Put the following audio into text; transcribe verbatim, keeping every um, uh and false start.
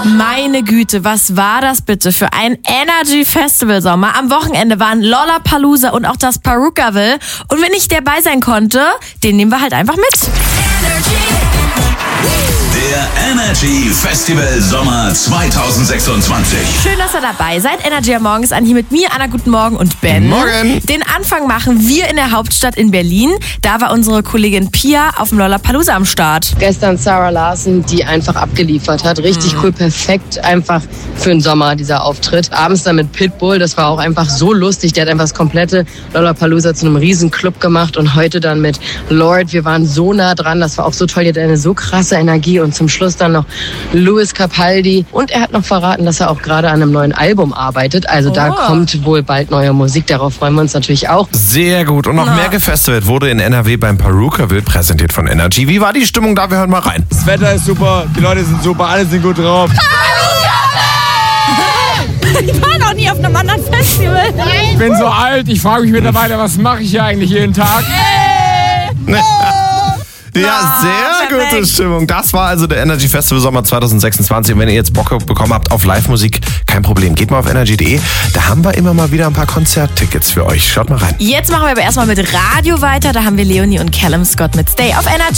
Meine Güte, was war das bitte für ein Energy-Festival-Sommer? Am Wochenende waren Lollapalooza und auch das Perukaville. Und wenn nicht dabei sein konnte, den nehmen wir halt einfach mit. Der Energy Festival Sommer zwanzig sechsundzwanzig. Schön, dass ihr dabei seid. Energy am Morgen ist an hier mit mir, Anna, guten Morgen und Ben. Morgen. Den Anfang machen wir in der Hauptstadt in Berlin. Da war unsere Kollegin Pia auf dem Lollapalooza am Start. Gestern Sarah Larson, die einfach abgeliefert hat. Richtig cool, perfekt einfach für den Sommer, dieser Auftritt. Abends dann mit Pitbull, das war auch einfach so lustig. Der hat einfach das komplette Lollapalooza zu einem riesen Club gemacht. Und heute dann mit Lorde, wir waren so nah dran, das war auch so toll. Die hat eine so krasse Energie. Und zum Schluss dann noch Louis Capaldi. Und er hat noch verraten, dass er auch gerade an einem neuen Album arbeitet. Also Oh. da kommt wohl bald neue Musik. Darauf freuen wir uns natürlich auch. Sehr gut. Und noch Na. mehr gefestivalt wurde in N R W beim Perukaville präsentiert von Energy. Wie war die Stimmung da? Wir hören mal rein. Das Wetter ist super, die Leute sind super, alle sind gut drauf. Ich war noch nie auf einem anderen Festival. Ich bin so alt, ich frage mich mittlerweile, was mache ich hier eigentlich jeden Tag? Ja, Ah, sehr perfekt. gute Stimmung. Das war also der Energy Festival Sommer zwanzig sechsundzwanzig. Und wenn ihr jetzt Bock bekommen habt auf Live-Musik, kein Problem. Geht mal auf energy punkt de. Da haben wir immer mal wieder ein paar Konzerttickets für euch. Schaut mal rein. Jetzt machen wir aber erstmal mit Radio weiter. Da haben wir Leonie und Callum Scott mit Stay auf Energy.